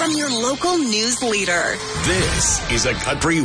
I'm your local news leader. This is a Country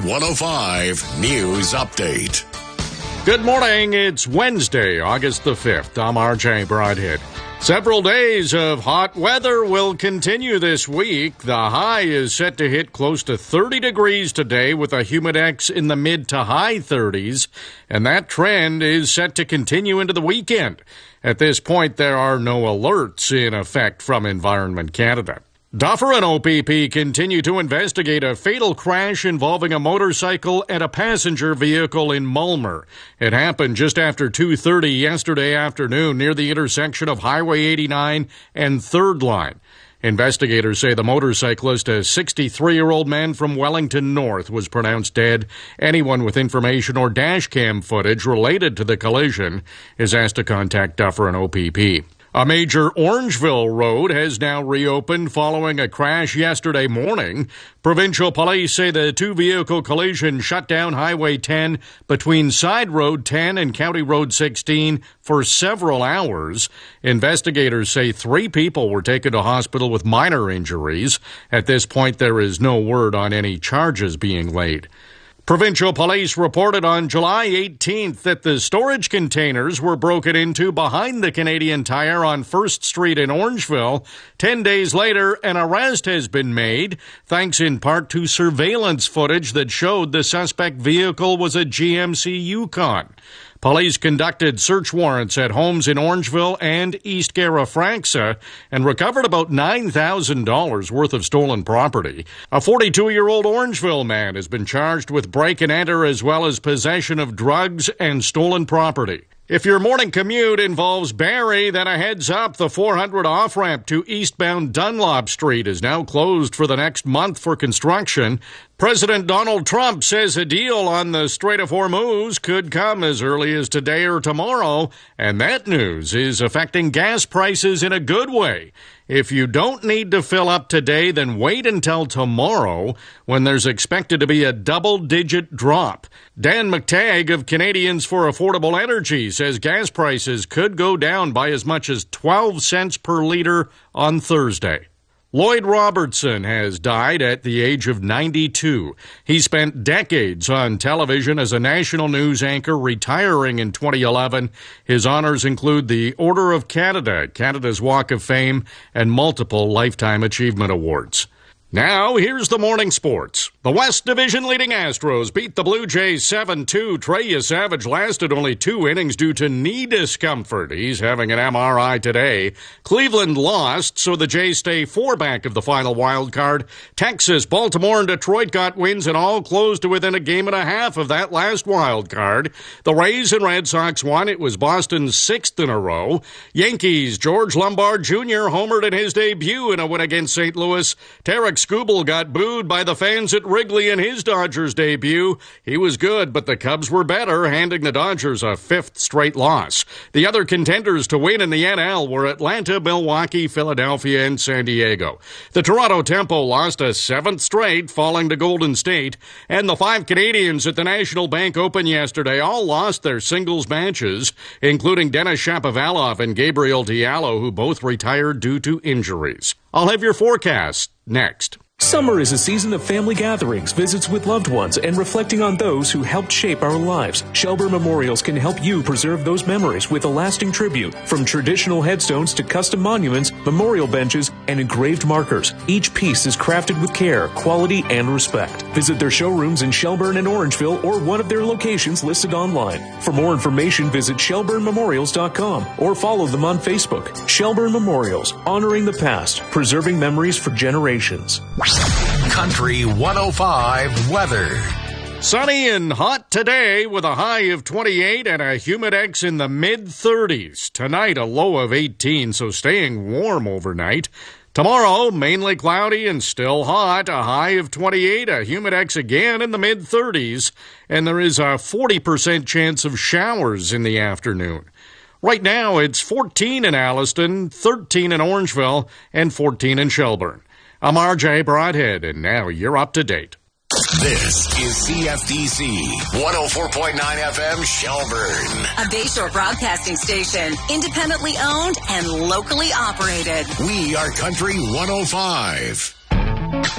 105 News Update. Good morning. It's Wednesday, August the 5th. I'm RJ Broadhead. Several days of hot weather will continue this week. The high is set to hit close to 30 degrees today with a humidex in the mid to high 30s, and that trend is set to continue into the weekend. At this point, there are no alerts in effect from Environment Canada. Duffer and OPP continue to investigate a fatal crash involving a motorcycle and a passenger vehicle in Mulmer. It happened just after 2:30 yesterday afternoon near the intersection of Highway 89 and 3rd Line. Investigators say the motorcyclist, a 63-year-old man from Wellington North, was pronounced dead. Anyone with information or dash cam footage related to the collision is asked to contact Duffer and OPP. A major Orangeville road has now reopened following a crash yesterday morning. Provincial police say the two-vehicle collision shut down Highway 10 between Side Road 10 and County Road 16 for several hours. Investigators say 3 people were taken to hospital with minor injuries. At this point, there is no word on any charges being laid. Provincial police reported on July 18th that the storage containers were broken into behind the Canadian Tire on 1st Street in Orangeville. 10 days later, an arrest has been made, thanks in part to surveillance footage that showed the suspect vehicle was a GMC Yukon. Police conducted search warrants at homes in Orangeville and East Garafranxa and recovered about $9,000 worth of stolen property. A 42-year-old Orangeville man has been charged with break and enter as well as possession of drugs and stolen property. If your morning commute involves Barrie, then a heads up, the 400 off-ramp to eastbound Dunlop Street is now closed for the next month for construction. President Donald Trump says a deal on the Strait of Hormuz could come as early as today or tomorrow, and that news is affecting gas prices in a good way. If you don't need to fill up today, then wait until tomorrow when there's expected to be a double-digit drop. Dan McTagg of Canadians for Affordable Energy says gas prices could go down by as much as 12 cents per liter on Thursday. Lloyd Robertson has died at the age of 92. He spent decades on television as a national news anchor, retiring in 2011. His honors include the Order of Canada, Canada's Walk of Fame, and multiple Lifetime Achievement Awards. Now, here's the morning sports. The West Division leading Astros beat the Blue Jays 7-2. Trey Yesavage lasted only 2 innings due to knee discomfort. He's having an MRI today. Cleveland lost, so the Jays stay 4 back of the final wild card. Texas, Baltimore, and Detroit got wins and all closed to within a game and a half of that last wild card. The Rays and Red Sox won. It was Boston's 6th in a row. Yankees, George Lombard Jr. homered in his debut in a win against St. Louis. Tarek Skubal got booed by the fans at Wrigley in his Dodgers debut. He was good, but the Cubs were better, handing the Dodgers a 5th straight loss. The other contenders to win in the NL were Atlanta, Milwaukee, Philadelphia, and San Diego. The Toronto Tempo lost a 7th straight, falling to Golden State. And the 5 Canadians at the National Bank Open yesterday all lost their singles matches, including Denis Shapovalov and Gabriel Diallo, who both retired due to injuries. I'll have your forecast next. Summer is a season of family gatherings, visits with loved ones, and reflecting on those who helped shape our lives. Shelburne Memorials can help you preserve those memories with a lasting tribute. From traditional headstones to custom monuments, memorial benches, and engraved markers, each piece is crafted with care, quality, and respect. Visit their showrooms in Shelburne and Orangeville or one of their locations listed online. For more information, visit shelburnememorials.com or follow them on Facebook. Shelburne Memorials, honoring the past, preserving memories for generations. Country 105 weather. Sunny and hot today with a high of 28 and a humidex in the mid-30s. Tonight, a low of 18, so staying warm overnight. Tomorrow, mainly cloudy and still hot, a high of 28, a humidex again in the mid-30s, and there is a 40% chance of showers in the afternoon. Right now, it's 14 in Alliston, 13 in Orangeville, and 14 in Shelburne. I'm RJ Broadhead, and now you're up to date. This is CFDC 104.9 FM Shelburne. A Bayshore broadcasting station, independently owned and locally operated. We are Country 105.